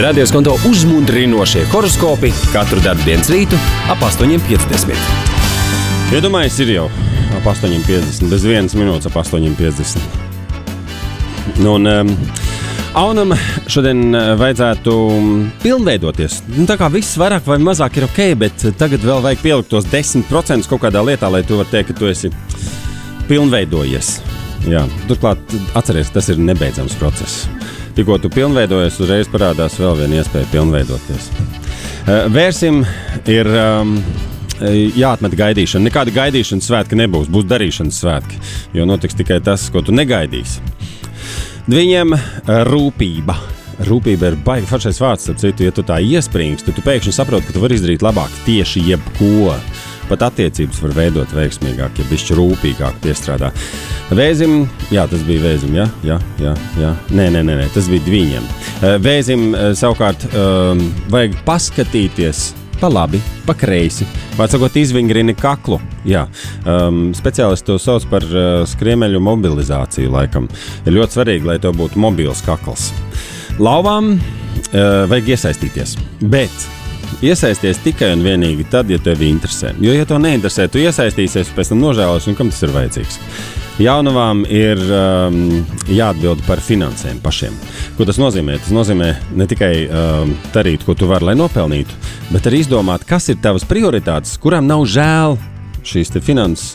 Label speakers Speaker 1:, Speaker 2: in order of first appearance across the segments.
Speaker 1: Radios konto uzmundrinošie horoskopi katru darba rītu ap 8:50.
Speaker 2: Iedomājies, ir jau ap 8:50, bez 1 minūtes ap 8:50. Nu, un Aunam šodien vajadzētu pilnveidoties. Nu, tā kā viss vairāk vai mazāk ir ok, bet tagad vēl vajag pielikt tos 10% kaut kādā lietā, lai tu var teikt, ka tu esi pilnveidojies. Jā, turklāt atceries, tas ir nebeidzams process. Tikko tu pilnveidojies, uzreiz parādās vēl viena iespēja pilnveidoties. Vērsim ir jāatmet gaidīšana. Nekāda gaidīšanas svētki nebūs, būs darīšanas svētki, jo notiks tikai tas, ko tu negaidīsi. Viņiem rūpība. Rūpība ir baigi foršais vārds, ap citu, ja tu tā iespringsti, tu pēkšņi saproti, ka tu vari izdarīt labāk tieši jebko. Pat attiecības var veidot veiksmīgāk, ja bišķi rūpīgāk piestrādā. Vēzim, jā, tas bija vēzim, jā. Nē, tas bija viņiem. Vēzim savukārt vajag paskatīties pa labi, pa kreisi. Vārds sakot, izvingrini kaklu. Jā, speciālisti to sauc par skriemeļu mobilizāciju laikam. Ir ļoti svarīgi, lai tev būtu mobils kakls. Lauvām vajag iesaistīties, bet iesaisties tikai un vienīgi tad, ja tevi interesē. Jo, ja to neinteresē, tu iesaistīsies, pēc tam nožēlos, un kam tas ir vajadzīgs? Jaunavām ir jāatbild par finansēm pašiem. Ko tas nozīmē? Tas nozīmē ne tikai darīt, ko tu vari, lai nopelnītu, bet arī izdomāt, kas ir tavas prioritātes, kurām nav žēl šīs te finanses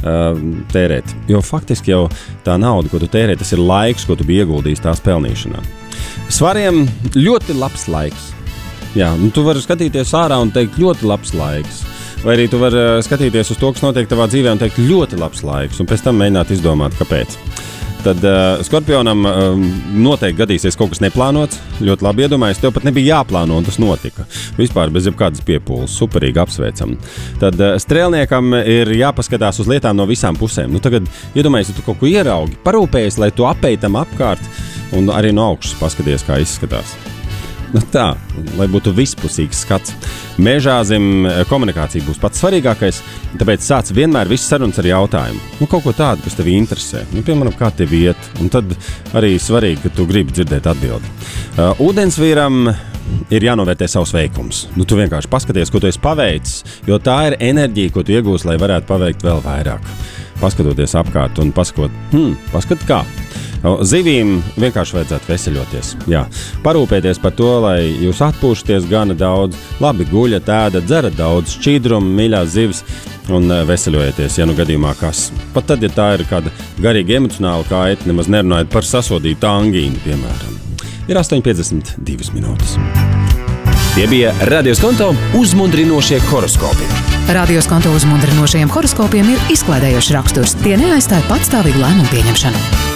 Speaker 2: tērēt. Jo faktiski jau tā nauda, ko tu tērē, tas ir laiks, ko tu biji ieguldījis tās pelnīšanā. Svariem ļoti labs laiks. Jā, nu tu vari skatīties ārā un teikt ļoti labs laiks. Vai arī tu vari skatīties uz to, kas notiek tavā dzīvē un teikt ļoti labs laiks, un pēc tam mēģināt izdomāt, kāpēc. Tad Skorpionam noteikti gadīsies kaut kas neplānots, ļoti labi iedomājies, tev pat nebija jāplāno, un tas notika. Vispār bez jebkādas piepūles, superīgi apsveicam. Tad strēlniekam ir jāpaskatās uz lietām no visām pusēm. Nu tagad iedomājies, ja tu kaut ko ieraugi, parūpējies, lai tu apeitam apkārt, un arī no augšas paskaties, kā izskatās. Nu tā, lai būtu vispusīgs skats. Mežāzim komunikācija būs pats svarīgākais, tāpēc sāc vienmēr visu sarunas ar jautājumu. Nu, kaut ko tādu, kas tevi interesē. Nu, piemēram, kā tev iet, un tad arī svarīgi, ka tu gribi dzirdēt atbildi. Ūdensvīram ir jānovērtē savs veikums. Nu, tu vienkārši paskaties, ko tu esi paveicis, jo tā ir enerģija, ko tu iegūsi, lai varētu paveikt vēl vairāk. Paskatoties apkārt un paskat kā. Zivīm vienkārši vajadzētu veseļoties. Jā. Parūpēties par to, lai jūs atpūšaties gana daudz, labi guļat, ēdat, dzerat daudz šķīdrumu, mīļās zivis un veseļojieties, ja nu gadījumā kas. Pat tad, ja tā ir kāda garīga emocionāla kaita, nemaz nerunājot par sasodītu angīnu, piemēram. Ir 8:52 minūtes.
Speaker 1: Tie bija Radios konto uzmundrinošie horoskopi.
Speaker 3: Radios konto uzmundrinošajiem horoskopiem ir izklaidējošs raksturs. Tie neaizstāja patstāvīgu lēmumu pieņemšanu.